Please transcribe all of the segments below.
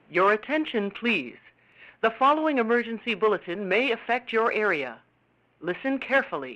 Your attention, please. The following emergency bulletin may affect your area. Listen carefully.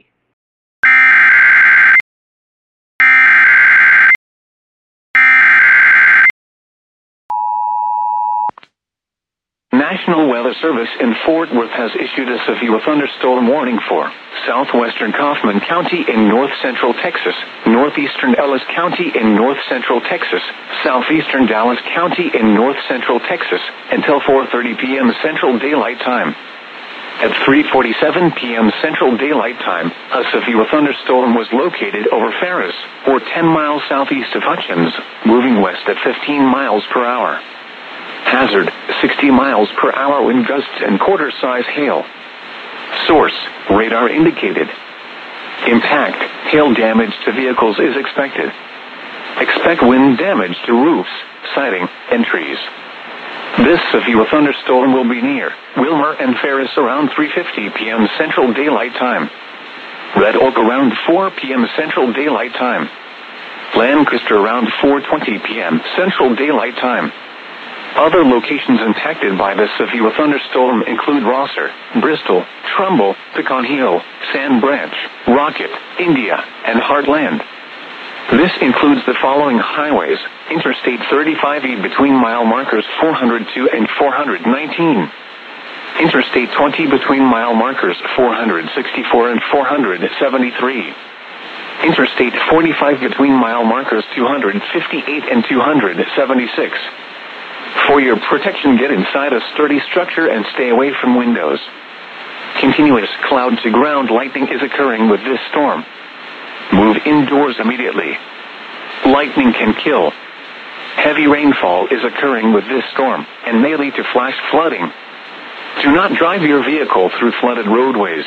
National Weather Service in Fort Worth has issued a severe thunderstorm warning for southwestern Kaufman County in north-central Texas, northeastern Ellis County in north-central Texas, southeastern Dallas County in north-central Texas, until 4:30 p.m. Central Daylight Time. At 3:47 p.m. Central Daylight Time, a severe thunderstorm was located over Ferris, or 10 miles southeast of Hutchins, moving west at 15 miles per hour. Hazard, 60 miles per hour wind gusts and quarter-size hail. Source, radar indicated. Impact, hail damage to vehicles is expected. Expect wind damage to roofs, siding, and trees. This severe thunderstorm will be near Wilmer and Ferris around 3:50 p.m. Central Daylight Time. Red Oak around 4 p.m. Central Daylight Time. Lancaster around 4:20 p.m. Central Daylight Time. Other locations impacted by this severe thunderstorm include Rosser, Bristol, Trumbull, Pecan Hill, Sand Branch, Rocket, India, and Heartland. This includes the following highways: Interstate 35E between mile markers 402 and 419. Interstate 20 between mile markers 464 and 473. Interstate 45 between mile markers 258 and 276. For your protection, get inside a sturdy structure and stay away from windows. Continuous cloud-to-ground lightning is occurring with this storm. Move indoors immediately. Lightning can kill. Heavy rainfall is occurring with this storm and may lead to flash flooding. Do not drive your vehicle through flooded roadways.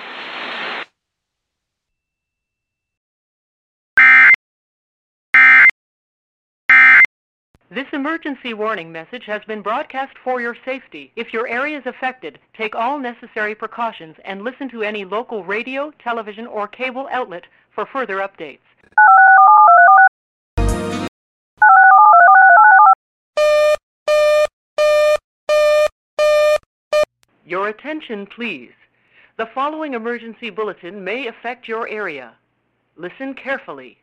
This emergency warning message has been broadcast for your safety. If your area is affected, take all necessary precautions and listen to any local radio, television, or cable outlet for further updates. Your attention, please. The following emergency bulletin may affect your area. Listen carefully.